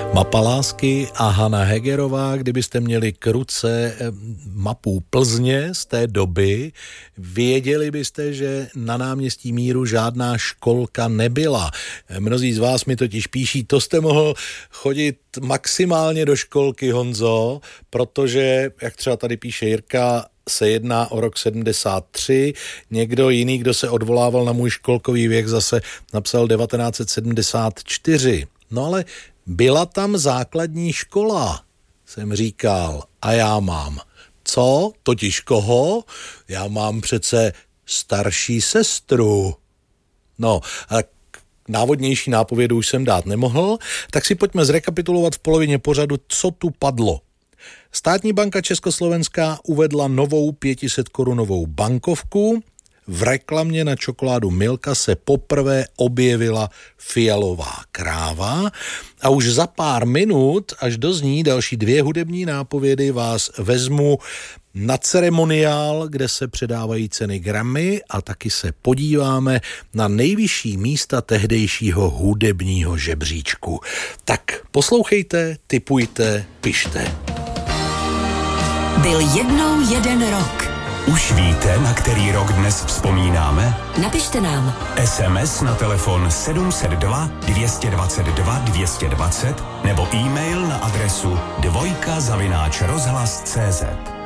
Mapa lásky a Hana Hegerová. Kdybyste měli k ruce mapu Plzně z té doby, věděli byste, že na náměstí Míru žádná školka nebyla. Mnozí z vás mi totiž píší, to jste mohl chodit maximálně do školky, Honzo, protože, jak třeba tady píše Jirka, se jedná o rok 73. Někdo jiný, kdo se odvolával na můj školkový věk, zase napsal 1974. No ale byla tam základní škola, jsem říkal, a já mám. Co? Totiž koho? Já mám přece starší sestru. No, a návodnější nápovědu už jsem dát nemohl, tak si pojďme zrekapitulovat v polovině pořadu, co tu padlo. Státní banka Československá uvedla novou 500korunovou bankovku. V reklamě na čokoládu Milka se poprvé objevila fialová kráva a už za pár minut, až dozní další 2 hudební nápovědy, vás vezmu na ceremoniál, kde se předávají ceny Grammy a taky se podíváme na nejvyšší místa tehdejšího hudebního žebříčku. Tak poslouchejte, tipujte, pište. Byl jednou jeden rok. Už víte, na který rok dnes vzpomínáme? Napište nám. SMS na telefon 702 222 220 nebo e-mail na adresu dvojka@rozhlas.cz.